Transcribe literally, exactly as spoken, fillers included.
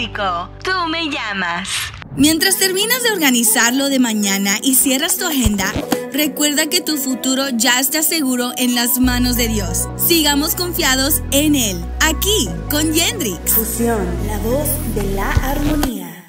físico. Tú me llamas. Mientras terminas de organizar lo de mañana y cierras tu agenda, recuerda que tu futuro ya está seguro en las manos de Dios. Sigamos confiados en Él. Aquí, con Yendrix. Fusión, la voz de la armonía.